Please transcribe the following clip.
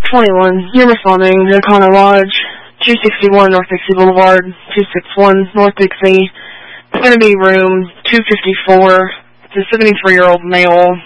21. You're responding to Econo Lodge, 261 North Dixie Boulevard, 261 North Dixie. It's going to be room 254. It's a 73-year-old male.